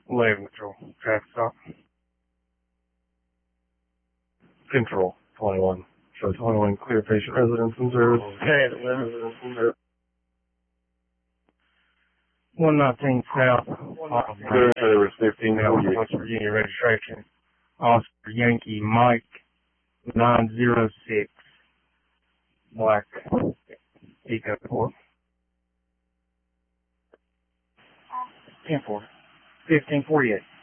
11 Control. Traffic stop. Control 21. Show 21 clear patient residence and service. Okay, 11 residence and service. 119 South. Clear service 1548. West Virginia registration. Oscar Yankee Mike 906. Black. Eco 4. 10-4. 1548.